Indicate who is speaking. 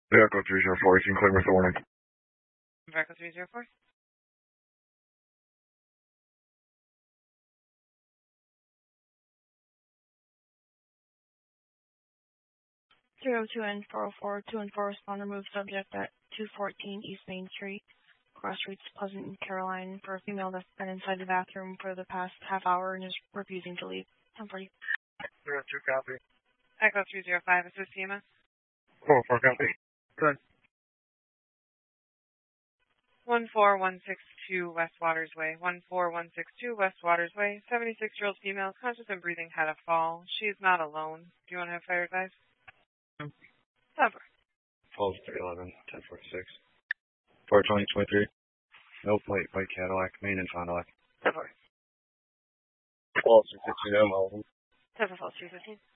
Speaker 1: Echo 304, you can claim with the warning.
Speaker 2: Echo 304.
Speaker 3: 302 and 404, 2 and 4 respond, remove subject at 214 East Main Street, cross streets Pleasant and Caroline, for a female that's been inside the bathroom for the past half hour and is refusing to leave. 1040.
Speaker 1: 302, copy.
Speaker 2: Echo 305, assist EMS.
Speaker 1: 404, copy. Good.
Speaker 2: 14162 West Waters Way. 14162 West Waters Way. 76-year-old female, conscious and breathing, had a fall. She is not alone. Do you want to have fire advice? Cover.
Speaker 1: Falls 311, 1046. 42023. No plate, white Cadillac, main and Fond du Lac.
Speaker 2: Cover.
Speaker 1: Falls 315, Melvin.
Speaker 2: Cover, falls 315.